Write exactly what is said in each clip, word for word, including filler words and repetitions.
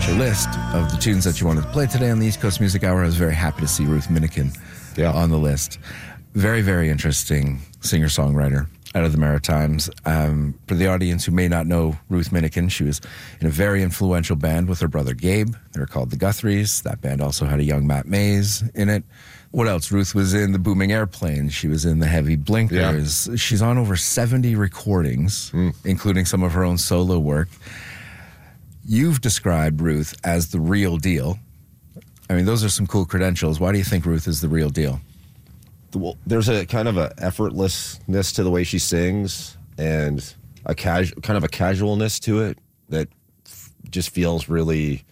at your list of the tunes that you wanted to play today on the East Coast Music Hour. I was very happy to see Ruth Minikin yeah. on the list. Very, very interesting singer-songwriter out of the Maritimes. Um, for the audience who may not know Ruth Minikin, she was in a very influential band with her brother Gabe. They were called the Guthries. That band also had a young Matt Mays in it. What else? Ruth was in the Booming Airplanes. She was in the Heavy Blinkers. Yeah. She's on over seventy recordings, mm. including some of her own solo work. You've described Ruth as the real deal. I mean, those are some cool credentials. Why do you think Ruth is the real deal? Well, there's a kind of a effortlessness to the way she sings, and a casual, kind of a casualness to it that f- just feels really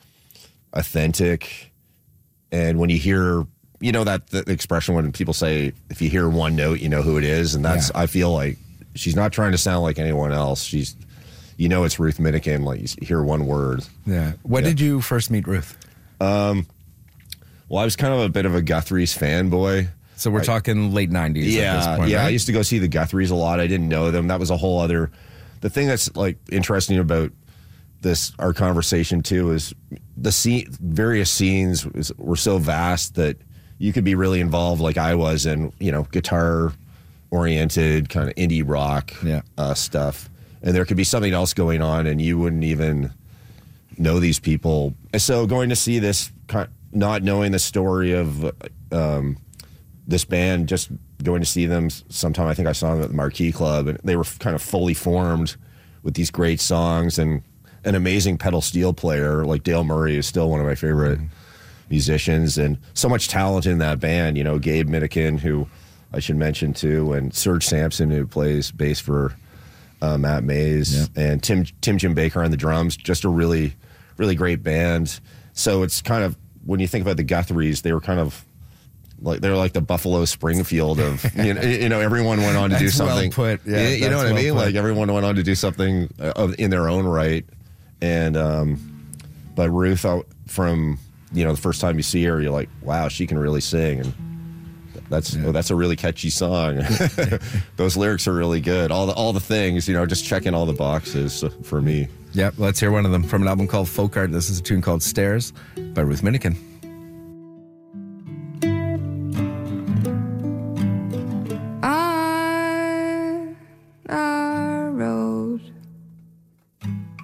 authentic. And when you hear, you know, that the expression when people say, if you hear one note, you know who it is. And that's, yeah. I feel like she's not trying to sound like anyone else. She's, you know, it's Ruth Minikin. Like, you hear one word. Yeah. When yeah. did you first meet Ruth? Um, well, I was kind of a bit of a Guthries fanboy. So we're I, talking late nineties yeah, at this point, yeah. right? I used to go see the Guthries a lot. I didn't know them. That was a whole other... The thing that's, like, interesting about this, our conversation, too, is the scene, various scenes was, were so vast that you could be really involved, like I was, in, you know, guitar-oriented, kind of indie rock yeah. uh, stuff. And there could be something else going on, and you wouldn't even know these people. And so going to see this, not knowing the story of... Um, this band, just going to see them sometime. I think I saw them at the Marquee Club, and they were kind of fully formed with these great songs and an amazing pedal steel player like Dale Murray is still one of my favorite mm-hmm. musicians, and so much talent in that band. You know, Gabe Minikin, who I should mention too, and Serge Sampson, who plays bass for uh, Matt Mays, yeah. and Tim Tim Jim Baker on the drums. Just a really, really great band. So it's kind of, when you think about the Guthries, they were kind of like they're like the Buffalo Springfield of you know, you know everyone went on to do something. Well put. Yeah, you, you know what well I mean? Put. Like everyone went on to do something uh, in their own right. And um, but Ruth, from you know the first time you see her, you're like, wow, she can really sing, and that's yeah. oh, that's a really catchy song. Those lyrics are really good. All the all the things, you know, just checking all the boxes for me. Yep, let's hear one of them from an album called Folk Art. This is a tune called Stairs by Ruth Minikin.